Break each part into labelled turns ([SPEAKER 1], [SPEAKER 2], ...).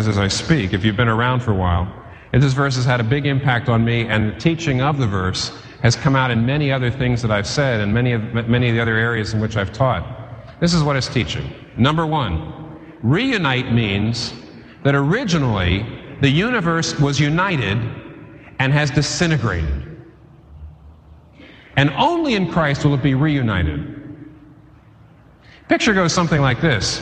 [SPEAKER 1] as I speak, if you've been around for a while. And this verse has had a big impact on me, and the teaching of the verse has come out in many other things that I've said and many of the other areas in which I've taught. This is what it's teaching. Number one, reunite means that originally the universe was united and has disintegrated. And only in Christ will it be reunited. Picture goes something like this.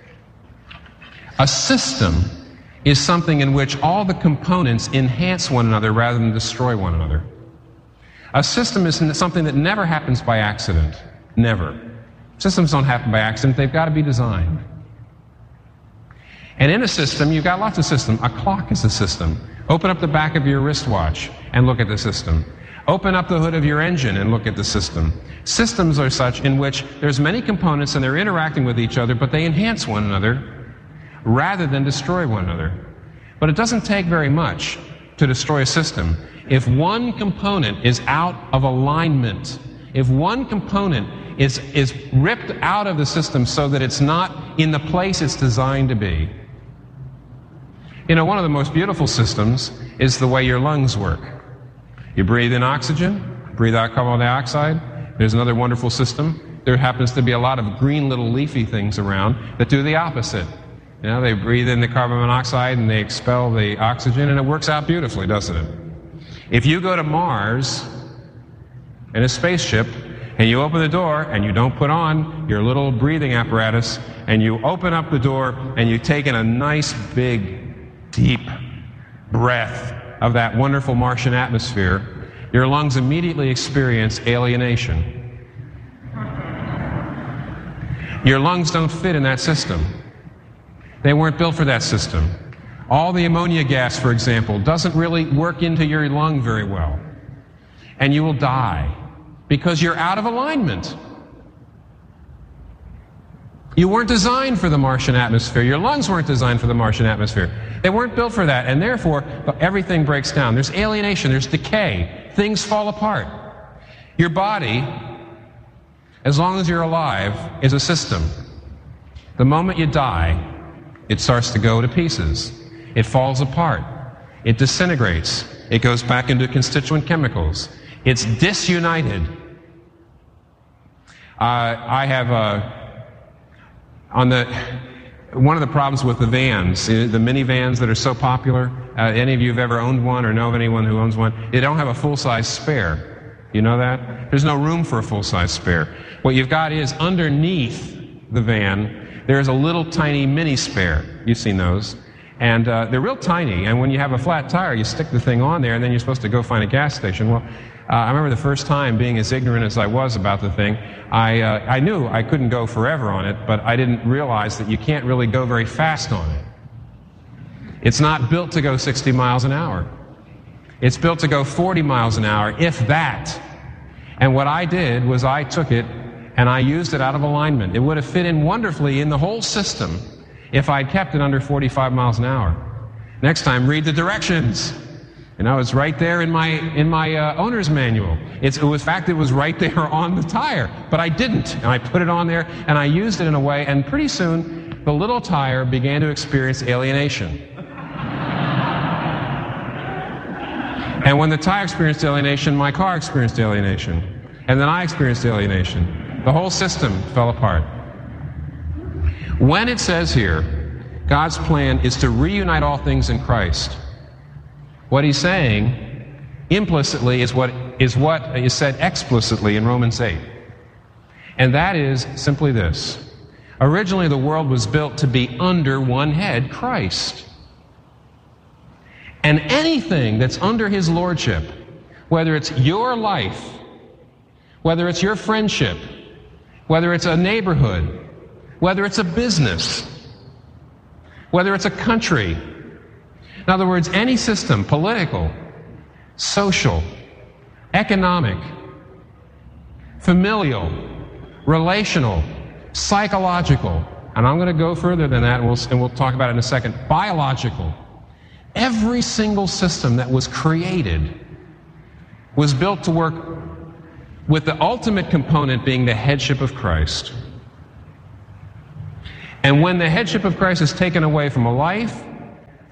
[SPEAKER 1] A system is something in which all the components enhance one another rather than destroy one another. A system is something that never happens by accident. Never. Systems don't happen by accident. They've got to be designed. And in a system, you've got lots of systems. A clock is a system. Open up the back of your wristwatch and look at the system. Open up the hood of your engine and look at the system. Systems are such in which there's many components and they're interacting with each other, but they enhance one another rather than destroy one another. But it doesn't take very much to destroy a system. If one component is out of alignment, if one component is ripped out of the system so that it's not in the place it's designed to be. You know, one of the most beautiful systems is the way your lungs work. You breathe in oxygen, breathe out carbon dioxide. There's another wonderful system. There happens to be a lot of green little leafy things around that do the opposite. You know, they breathe in the carbon monoxide and they expel the oxygen, and it works out beautifully, doesn't it? If you go to Mars in a spaceship and you open the door and you don't put on your little breathing apparatus and you open up the door and you take in a nice big deep breath of that wonderful Martian atmosphere, your lungs immediately experience alienation. Your lungs don't fit in that system. They weren't built for that system. All the ammonia gas, for example, doesn't really work into your lung very well. And you will die because you're out of alignment. You weren't designed for the Martian atmosphere. Your lungs weren't designed for the Martian atmosphere. They weren't built for that, and therefore everything breaks down. There's alienation, there's decay, things fall apart. Your body, as long as you're alive, is a system. The moment you die, it starts to go to pieces. It falls apart. It disintegrates. It goes back into constituent chemicals. It's disunited. I have one of the problems with the vans, the minivans that are so popular. Any of you have ever owned one or know of anyone who owns one? They don't have a full-size spare. You know that? There's no room for a full-size spare. What you've got is underneath the van, there's a little tiny mini spare. You've seen those. And they're real tiny. And when you have a flat tire, you stick the thing on there, and then you're supposed to go find a gas station. Well, I remember the first time being as ignorant as I was about the thing. I knew I couldn't go forever on it, but I didn't realize that you can't really go very fast on it. It's not built to go 60 miles an hour. It's built to go 40 miles an hour, if that. And what I did was I took it and I used it out of alignment. It would have fit in wonderfully in the whole system if I'd kept it under 45 miles an hour. Next time, read the directions. You know, it's right there in my owner's manual. It was right there on the tire, but I didn't. And I put it on there, and I used it in a way, and pretty soon, the little tire began to experience alienation. And when the tire experienced alienation, my car experienced alienation. And then I experienced alienation. The whole system fell apart. When it says here, God's plan is to reunite all things in Christ, what he's saying implicitly is what is said explicitly in Romans 8. And that is simply this. Originally, the world was built to be under one head, Christ. And anything that's under his lordship, whether it's your life, whether it's your friendship, whether it's a neighborhood, whether it's a business, whether it's a country. In other words, any system, political, social, economic, familial, relational, psychological, and I'm going to go further than that, and we'll talk about it in a second, biological. Every single system that was created was built to work with the ultimate component being the headship of Christ. And when the headship of Christ is taken away from a life,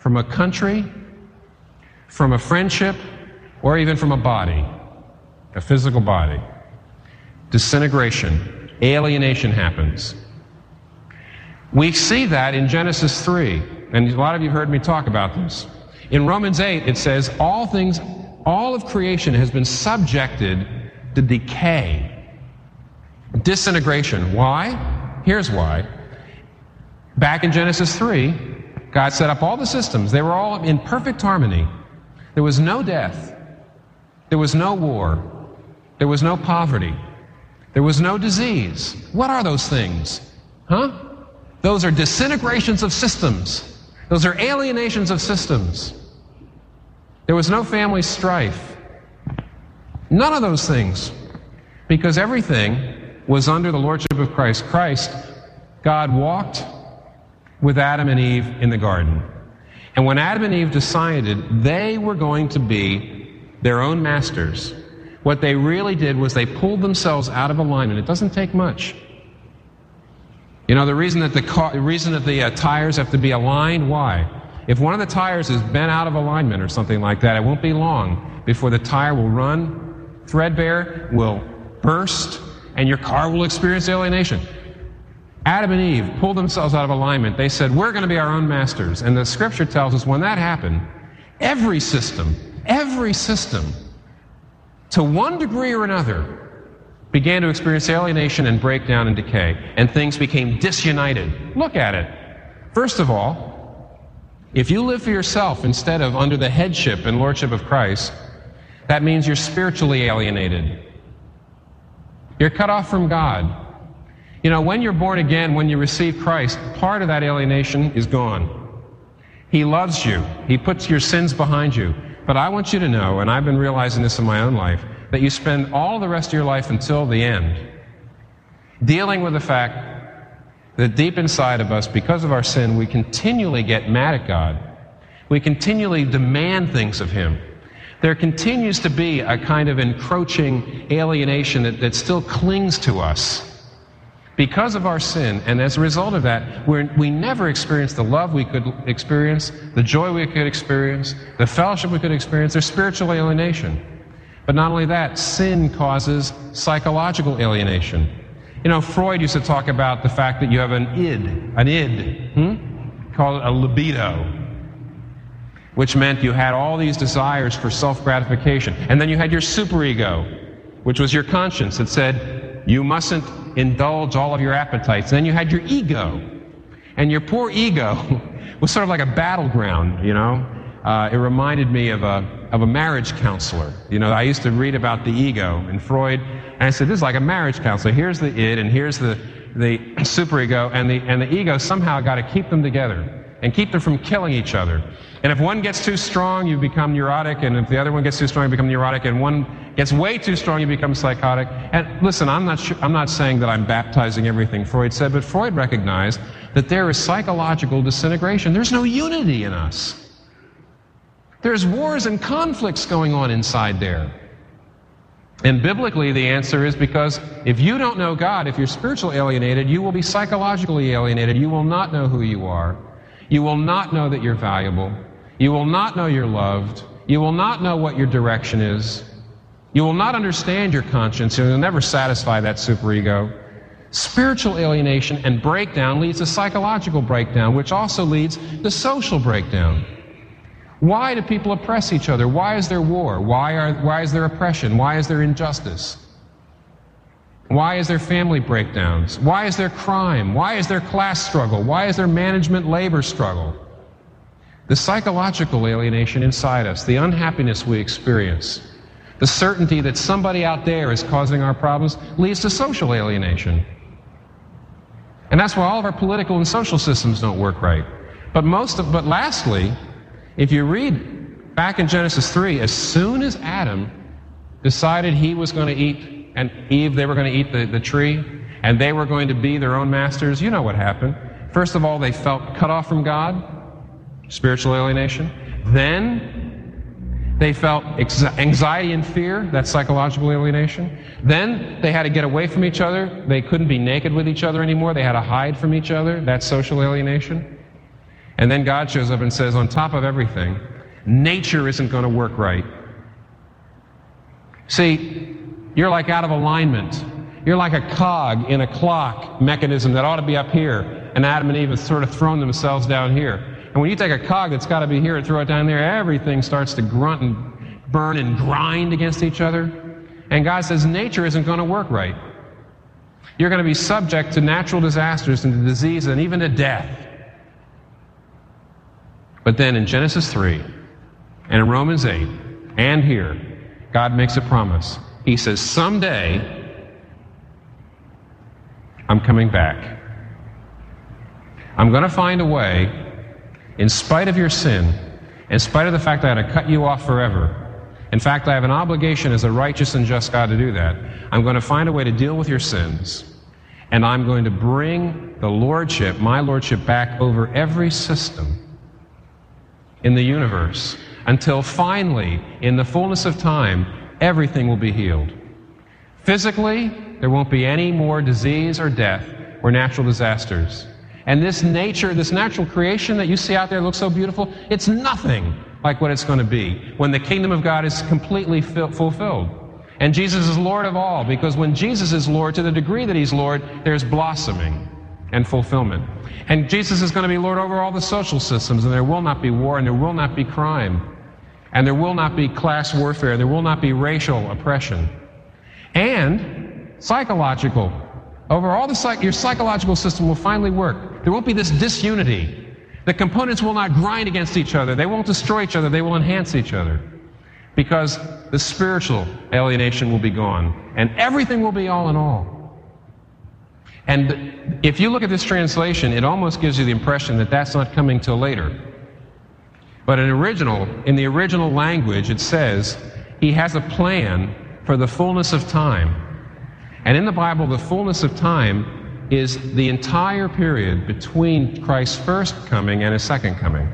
[SPEAKER 1] from a country, from a friendship, or even from a body, a physical body. Disintegration, alienation happens. We see that in Genesis 3, and a lot of you have heard me talk about this. In Romans 8, it says, all of creation has been subjected to decay, disintegration. Why? Here's why. Back in Genesis 3, God set up all the systems. They were all in perfect harmony. There was no death. There was no war. There was no poverty. There was no disease. What are those things? Those are disintegrations of systems. Those are alienations of systems. There was no family strife. None of those things. Because everything was under the lordship of Christ. God walked with Adam and Eve in the garden. And when Adam and Eve decided they were going to be their own masters, what they really did was they pulled themselves out of alignment. It doesn't take much. You know, the reason that the tires have to be aligned, why? If one of the tires is bent out of alignment or something like that, it won't be long before the tire will run threadbare, will burst, and your car will experience alienation. Adam and Eve pulled themselves out of alignment. They said, we're going to be our own masters. And the scripture tells us when that happened, every system, to one degree or another, began to experience alienation and breakdown and decay. And things became disunited. Look at it. First of all, if you live for yourself instead of under the headship and lordship of Christ, that means you're spiritually alienated. You're cut off from God. You know, when you're born again, when you receive Christ, part of that alienation is gone. He loves you. He puts your sins behind you. But I want you to know, and I've been realizing this in my own life, that you spend all the rest of your life until the end dealing with the fact that deep inside of us, because of our sin, we continually get mad at God. We continually demand things of Him. There continues to be a kind of encroaching alienation that still clings to us because of our sin, and as a result of that, we never experience the love we could experience, the joy we could experience, the fellowship we could experience. There's spiritual alienation. But not only that, sin causes psychological alienation. You know, Freud used to talk about the fact that you have an id, called a libido, which meant you had all these desires for self-gratification. And then you had your superego, which was your conscience that said, you mustn't indulge all of your appetites. And then you had your ego. And your poor ego was sort of like a battleground, you know. It reminded me of a marriage counselor. You know, I used to read about the ego in Freud, and I said, this is like a marriage counselor. Here's the id, and here's the superego, and the ego somehow got to keep them together and keep them from killing each other. And if one gets too strong, you become neurotic, and if the other one gets too strong, you become neurotic, and one gets way too strong, you become psychotic. And listen, I'm not saying that I'm baptizing everything Freud said, but Freud recognized that there is psychological disintegration. There's no unity in us. There's wars and conflicts going on inside there. And biblically, the answer is because if you don't know God, if you're spiritually alienated, you will be psychologically alienated. You will not know who you are. You will not know that you're valuable. You will not know you're loved. You will not know what your direction is. You will not understand your conscience. You'll never satisfy that superego. Spiritual alienation and breakdown leads to psychological breakdown, which also leads to social breakdown. Why do people oppress each other? Why is there war? Why is there oppression? Why is there injustice? Why is there family breakdowns? Why is there crime? Why is there class struggle? Why is there management labor struggle? The psychological alienation inside us, the unhappiness we experience, the certainty that somebody out there is causing our problems leads to social alienation. And that's why all of our political and social systems don't work right. But lastly, if you read back in Genesis 3, as soon as Adam decided he was going to eat, and Eve, they were going to eat the tree, and they were going to be their own masters, you know what happened. First of all, they felt cut off from God, spiritual alienation. Then they felt anxiety and fear, that's psychological alienation. Then they had to get away from each other. They couldn't be naked with each other anymore. They had to hide from each other, that's social alienation. And then God shows up and says, on top of everything, nature isn't going to work right. See, you're like out of alignment. You're like a cog in a clock mechanism that ought to be up here, and Adam and Eve have sort of thrown themselves down here. And when you take a cog that's got to be here and throw it down there, everything starts to grunt and burn and grind against each other. And God says nature isn't going to work right. You're going to be subject to natural disasters and to disease and even to death. But then in Genesis 3 and in Romans 8 and here, God makes a promise. He says, someday I'm coming back. I'm going to find a way, in spite of your sin, in spite of the fact that I had to cut you off forever. In fact, I have an obligation as a righteous and just God to do that. I'm going to find a way to deal with your sins, and I'm going to bring the lordship, my lordship, back over every system in the universe until finally, in the fullness of time, everything will be healed. Physically, there won't be any more disease or death or natural disasters. And this nature, this natural creation that you see out there looks so beautiful, it's nothing like what it's going to be when the kingdom of God is completely fulfilled. And Jesus is Lord of all, because when Jesus is Lord, to the degree that He's Lord, there's blossoming and fulfillment. And Jesus is going to be Lord over all the social systems, and there will not be war, and there will not be crime, and there will not be class warfare, there will not be racial oppression. And psychological. Over all your psychological system will finally work. There won't be this disunity. The components will not grind against each other. They won't destroy each other. They will enhance each other. Because the spiritual alienation will be gone. And everything will be all in all. And if you look at this translation, it almost gives you the impression that that's not coming till later. But in the original language, it says, He has a plan for the fullness of time. And in the Bible, the fullness of time is the entire period between Christ's first coming and His second coming.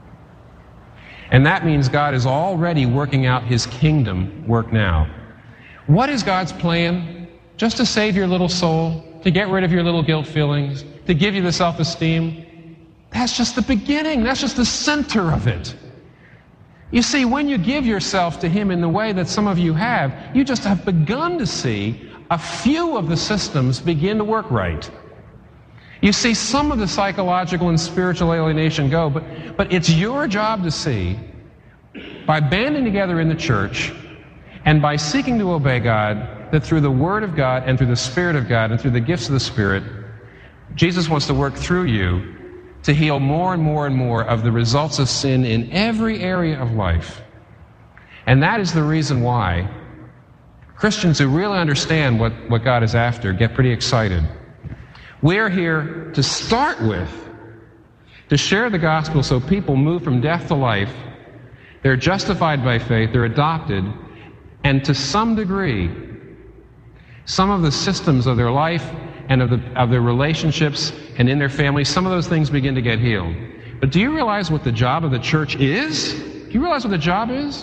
[SPEAKER 1] And that means God is already working out His kingdom work now. What is God's plan? Just to save your little soul, to get rid of your little guilt feelings, to give you the self-esteem? That's just the beginning. That's just the center of it. You see, when you give yourself to Him in the way that some of you have, you just have begun to see a few of the systems begin to work right. You see some of the psychological and spiritual alienation go, but it's your job to see, by banding together in the church and by seeking to obey God, that through the Word of God and through the Spirit of God and through the gifts of the Spirit, Jesus wants to work through you to heal more and more and more of the results of sin in every area of life. And that is the reason why Christians who really understand what God is after get pretty excited. We're here to start with, to share the gospel so people move from death to life. They're justified by faith, they're adopted, and to some degree, some of the systems of their life and of their relationships and in their families, some of those things begin to get healed. But do you realize what the job of the church is? Do you realize what the job is?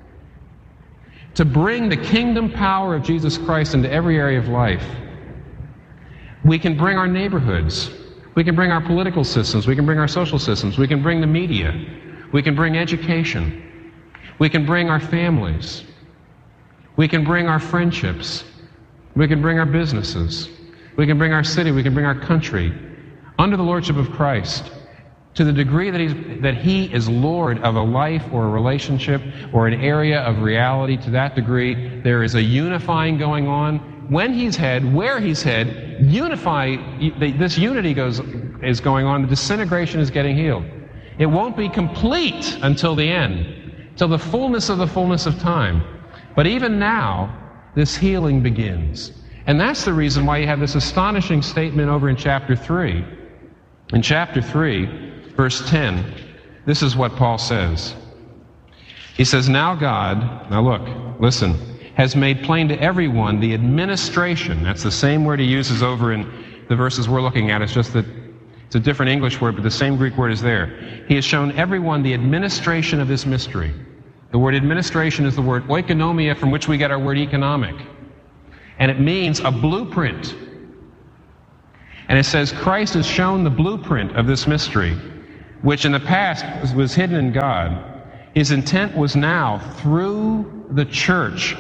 [SPEAKER 1] To bring the kingdom power of Jesus Christ into every area of life. We can bring our neighborhoods. We can bring our political systems. We can bring our social systems. We can bring the media. We can bring education. We can bring our families. We can bring our friendships. We can bring our businesses. We can bring our city. We can bring our country under the lordship of Christ. To the degree that He is Lord of a life or a relationship or an area of reality, to that degree, there is a unifying going on. When He's head, where He's head, this unity is going on. The disintegration is getting healed. It won't be complete until the end, till the fullness of time. But even now, this healing begins. And that's the reason why you have this astonishing statement over in chapter 3. In chapter 3, Verse 10, this is what Paul says. He says, now listen, has made plain to everyone the administration. That's the same word he uses over in the verses we're looking at. It's just that it's a different English word, but the same Greek word is there. He has shown everyone the administration of this mystery. The word administration is the word oikonomia, from which we get our word economic. And it means a blueprint. And it says Christ has shown the blueprint of this mystery. which in the past was hidden in God, his intent was now, through the church,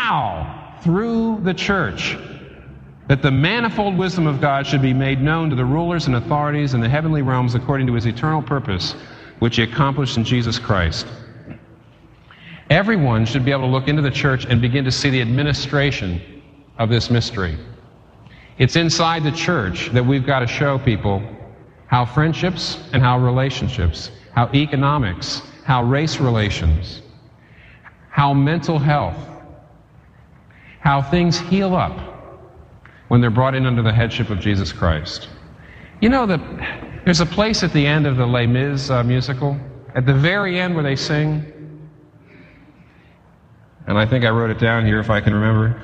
[SPEAKER 1] that the manifold wisdom of God should be made known to the rulers and authorities in the heavenly realms according to his eternal purpose, which he accomplished in Jesus Christ. Everyone should be able to look into the church and begin to see the administration of this mystery. It's inside the church that we've got to show people how friendships and how relationships, how economics, how race relations, how mental health, how things heal up when they're brought in under the headship of Jesus Christ. You know that there's a place at the end of the Les Mis musical, at the very end where they sing, and I think I wrote it down here if I can remember.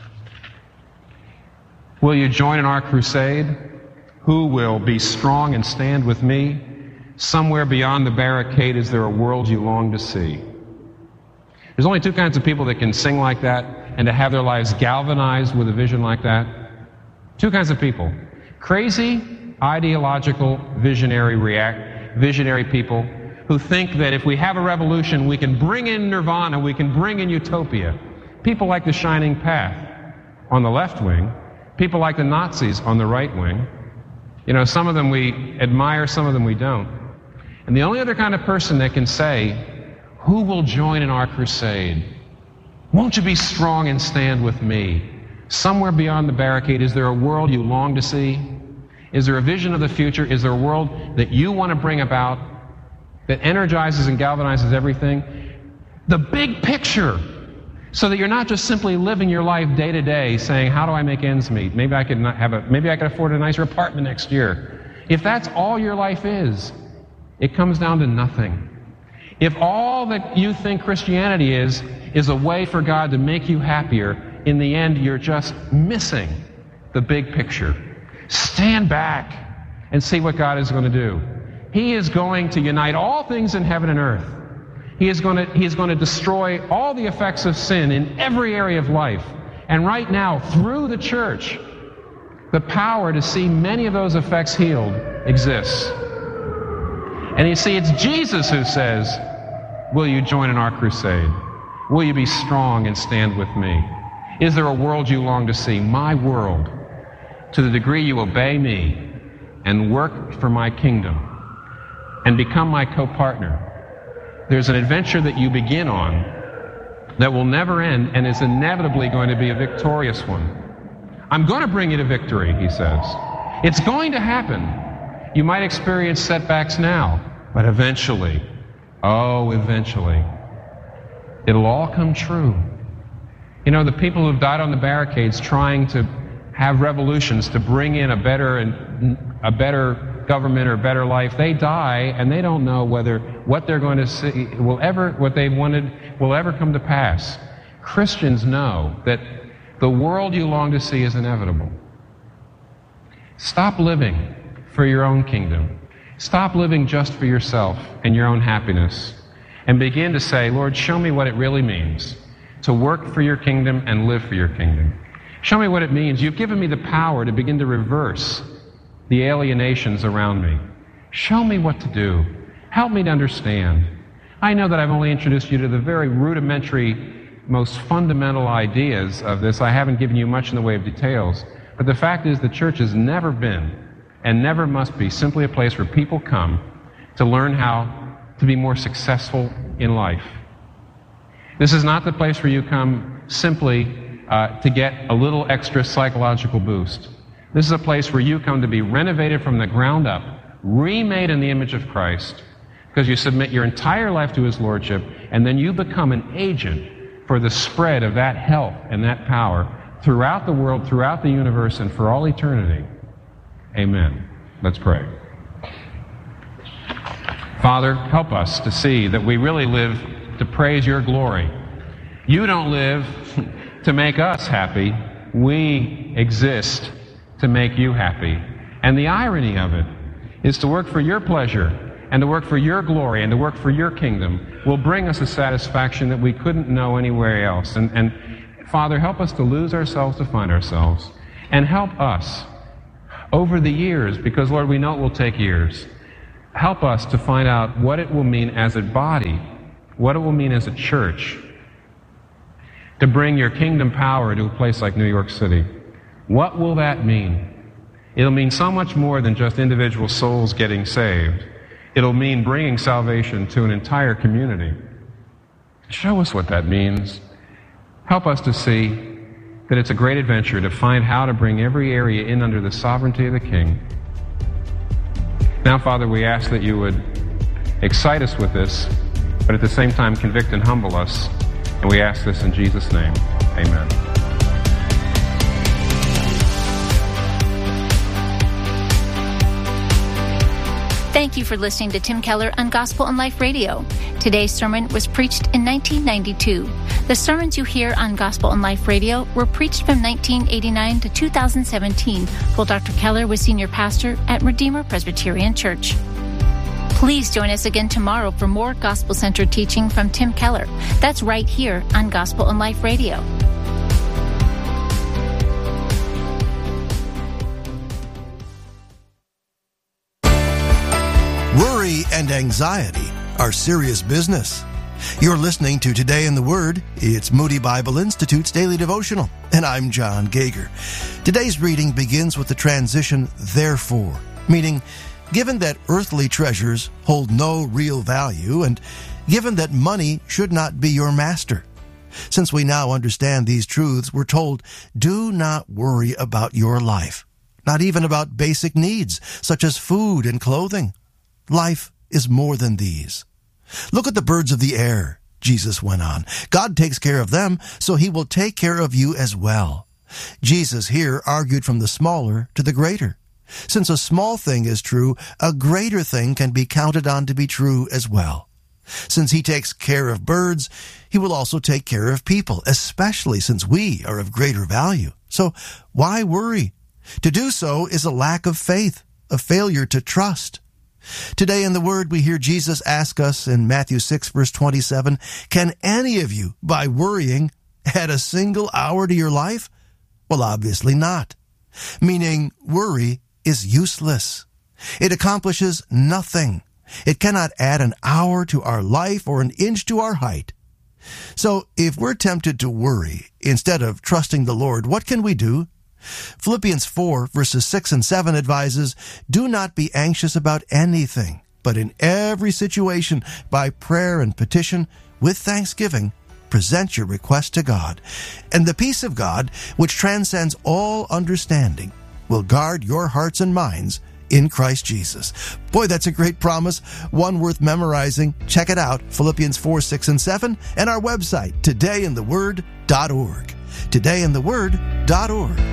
[SPEAKER 1] Will you join in our crusade? Who will be strong and stand with me? Somewhere beyond the barricade is there a world you long to see? There's only two kinds of people that can sing like that and to have their lives galvanized with a vision like that. Two kinds of people. Crazy, ideological, visionary people who think that if we have a revolution, we can bring in nirvana, we can bring in utopia. People like the Shining Path on the left wing, people like the Nazis on the right wing. You know, some of them we admire, some of them we don't. And the only other kind of person that can say, who will join in our crusade? Won't you be strong and stand with me? Somewhere beyond the barricade, is there a world you long to see? Is there a vision of the future? Is there a world that you want to bring about that energizes and galvanizes everything? The big picture, so that you're not just simply living your life day to day saying, how do I make ends meet? Maybe I could afford a nicer apartment next year. If that's all your life is, it comes down to nothing. If all that you think Christianity is a way for God to make you happier, in the end you're just missing the big picture. Stand back and see what God is going to do. He is going to unite all things in heaven and earth. He is going to destroy all the effects of sin in every area of life. And right now, through the church, the power to see many of those effects healed exists. And you see, it's Jesus who says, will you join in our crusade? Will you be strong and stand with me? Is there a world you long to see? My world. To the degree you obey me and work for my kingdom and become my co-partner, there's an adventure that you begin on that will never end and is inevitably going to be a victorious one. I'm going to bring you to victory, he says. It's going to happen. You might experience setbacks now, but eventually, it'll all come true. You know, the people who've died on the barricades trying to have revolutions to bring in a better government or better life, they die and they don't know whether what they're going to see what they wanted will ever come to pass. Christians know that the world you long to see is inevitable. Stop living for your own kingdom. Stop living just for yourself and your own happiness, and begin to say, Lord, show me what it really means to work for your kingdom and live for your kingdom. Show me what it means. You've given me the power to begin to reverse the alienations around me. Show me what to do. Help me to understand. I know that I've only introduced you to the very rudimentary, most fundamental ideas of this. I haven't given you much in the way of details. But the fact is the church has never been and never must be simply a place where people come to learn how to be more successful in life. This is not the place where you come simply to get a little extra psychological boost. This is a place where you come to be renovated from the ground up, remade in the image of Christ, because you submit your entire life to His Lordship, and then you become an agent for the spread of that health and that power throughout the world, throughout the universe, and for all eternity. Amen. Let's pray. Father, help us to see that we really live to praise your glory. You don't live to make us happy. We exist to make you happy. And the irony of it is to work for your pleasure and to work for your glory and to work for your kingdom will bring us a satisfaction that we couldn't know anywhere else. And Father, help us to lose ourselves to find ourselves, and help us over the years, because Lord, we know it will take years, help us to find out what it will mean as a body, what it will mean as a church, to bring your kingdom power to a place like New York City. What will that mean? It'll mean so much more than just individual souls getting saved. It'll mean bringing salvation to an entire community. Show us what that means. Help us to see that it's a great adventure to find how to bring every area in under the sovereignty of the King. Now, Father, we ask that you would excite us with this, but at the same time convict and humble us. And we ask this in Jesus' name. Amen.
[SPEAKER 2] Thank you for listening to Tim Keller on Gospel and Life Radio. Today's sermon was preached in 1992. The sermons you hear on Gospel and Life Radio were preached from 1989 to 2017 while Dr. Keller was senior pastor at Redeemer Presbyterian Church. Please join us again tomorrow for more gospel-centered teaching from Tim Keller. That's right here on Gospel and Life Radio.
[SPEAKER 3] Worry and anxiety are serious business. You're listening to Today in the Word. It's Moody Bible Institute's daily devotional, and I'm John Gager. Today's reading begins with the transition, therefore, meaning given that earthly treasures hold no real value, and given that money should not be your master. Since we now understand these truths, we're told, do not worry about your life, not even about basic needs, such as food and clothing. Life is more than these. Look at the birds of the air, Jesus went on. God takes care of them, so he will take care of you as well. Jesus here argued from the smaller to the greater. Since a small thing is true, a greater thing can be counted on to be true as well. Since he takes care of birds, he will also take care of people, especially since we are of greater value. So why worry? To do so is a lack of faith, a failure to trust. Today in the Word, we hear Jesus ask us in Matthew 6, verse 27, can any of you, by worrying, add a single hour to your life? Well, obviously not. Meaning, worry is useless. It accomplishes nothing. It cannot add an hour to our life or an inch to our height. So, if we're tempted to worry instead of trusting the Lord, what can we do? Philippians 4, verses 6 and 7 advises, do not be anxious about anything, but in every situation, by prayer and petition, with thanksgiving, present your request to God. And the peace of God, which transcends all understanding, will guard your hearts and minds in Christ Jesus. Boy, that's a great promise, one worth memorizing. Check it out, Philippians 4, 6, and 7, and our website, todayintheword.org. todayintheword.org.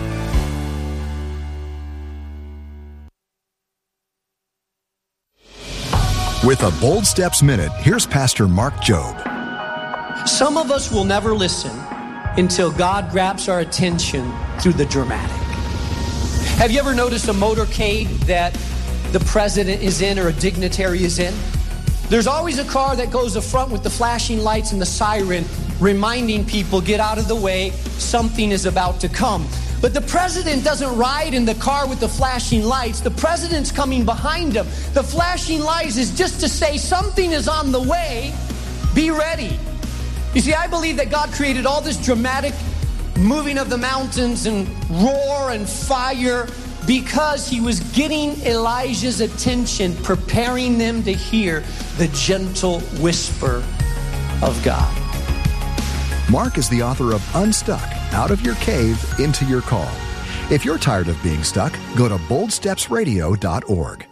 [SPEAKER 4] With a Bold Steps Minute, here's Pastor Mark Jobe.
[SPEAKER 5] Some of us will never listen until God grabs our attention through the dramatic. Have you ever noticed a motorcade that the president is in or a dignitary is in? There's always a car that goes up front with the flashing lights and the siren reminding people, get out of the way, something is about to come. But the president doesn't ride in the car with the flashing lights. The president's coming behind him. The flashing lights is just to say something is on the way. Be ready. You see, I believe that God created all this dramatic moving of the mountains and roar and fire because he was getting Elijah's attention, preparing them to hear the gentle whisper of God.
[SPEAKER 4] Mark is the author of Unstuck, Out of Your Cave, Into Your Call. If you're tired of being stuck, go to boldstepsradio.org.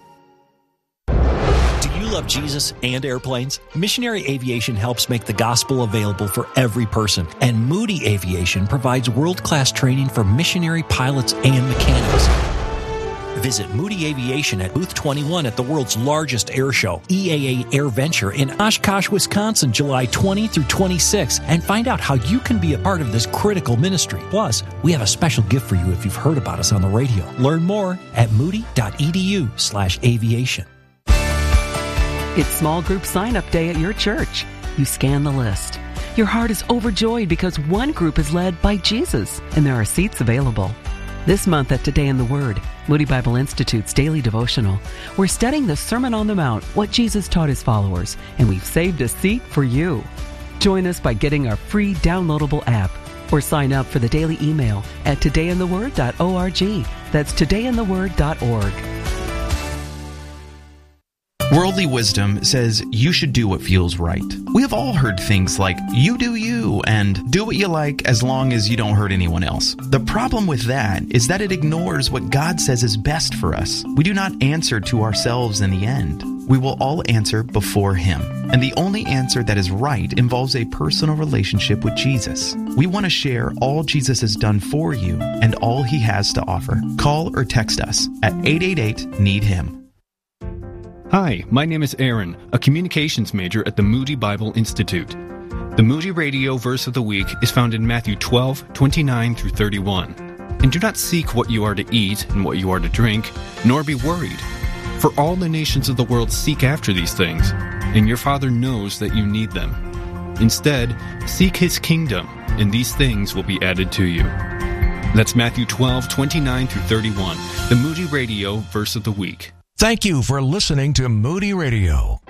[SPEAKER 6] Do you love Jesus and airplanes? Missionary Aviation helps make the gospel available for every person, and Moody Aviation provides world-class training for missionary pilots and mechanics. Visit Moody Aviation at Booth 21 at the world's largest air show, EAA AirVenture in Oshkosh, Wisconsin, July 20 through 26, and find out how you can be a part of this critical ministry. Plus, we have a special gift for you if you've heard about us on the radio. Learn more at moody.edu/aviation.
[SPEAKER 7] It's small group sign-up day at your church. You scan the list. Your heart is overjoyed because one group is led by Jesus, and there are seats available. This month at Today in the Word, Moody Bible Institute's daily devotional, we're studying the Sermon on the Mount, what Jesus taught his followers, and we've saved a seat for you. Join us by getting our free downloadable app or sign up for the daily email at todayintheword.org. That's todayintheword.org.
[SPEAKER 8] Worldly wisdom says you should do what feels right. We have all heard things like, you do you, and do what you like as long as you don't hurt anyone else. The problem with that is that it ignores what God says is best for us. We do not answer to ourselves in the end. We will all answer before Him. And the only answer that is right involves a personal relationship with Jesus. We want to share all Jesus has done for you and all He has to offer. Call or text us at 888-NEED-HIM.
[SPEAKER 9] Hi, my name is Aaron, a communications major at the Moody Bible Institute. The Moody Radio Verse of the Week is found in Matthew 12:29 through 31. And do not seek what you are to eat and what you are to drink, nor be worried. For all the nations of the world seek after these things, and your Father knows that you need them. Instead, seek His kingdom, and these things will be added to you. That's Matthew 12:29 through 31, the Moody Radio Verse of the Week.
[SPEAKER 10] Thank you for listening to Moody Radio.